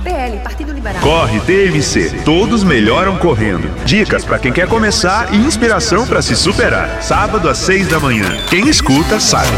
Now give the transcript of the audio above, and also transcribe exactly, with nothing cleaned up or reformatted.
P L, Partido Liberal. Corre T M C, todos melhoram correndo. Dicas para quem quer começar e inspiração para se superar. Sábado às seis da manhã. Quem escuta sabe.